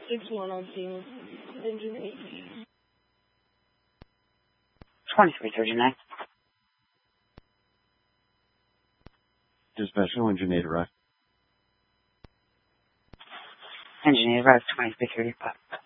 6-1 on scene. Engine 8. 2339. Dispatch, no engine 8 arrived. Engine 8 arrived, 2335.